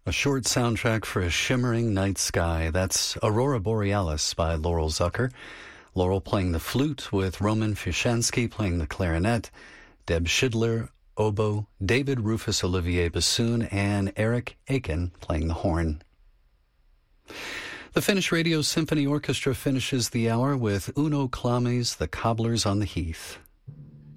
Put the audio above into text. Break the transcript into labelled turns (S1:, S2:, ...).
S1: A short soundtrack for a shimmering night sky. That's Aurora Borealis by Laurel Zucker. Laurel playing the flute with Roman Fishansky playing the clarinet, Deb Schidler, oboe, David Rufus Olivier bassoon, and Eric Aiken playing the horn. The Finnish Radio Symphony Orchestra finishes the hour with Uno Klame's The Cobblers on the Heath.